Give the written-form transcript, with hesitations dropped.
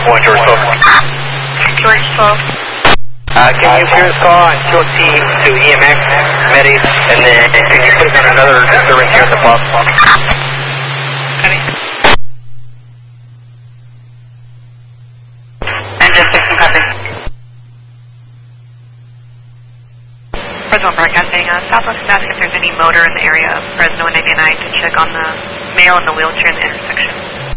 1, George 12. George 12. Can you clear this call and QT to EMX, Medis, and then can you put us on another disturbance here at the pub? Ready? Engine 16 copy. Fresno Broadcasting, Southwest ask if there's any motor in the area of Fresno and 89 to check on the male in the wheelchair in the intersection.